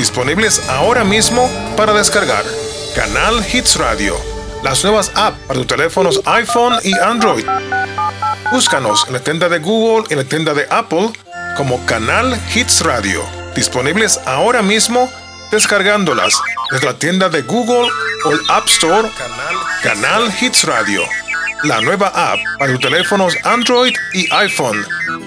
disponibles ahora mismo para descargar. Canal Hits Radio, las nuevas apps para tus teléfonos iPhone y Android. Búscanos en la tienda de Google y en la tienda de Apple como Canal Hits Radio, disponibles ahora mismo descargándolas desde la tienda de Google o el App Store. Canal Hits Radio, la nueva app para tus teléfonos Android y iPhone,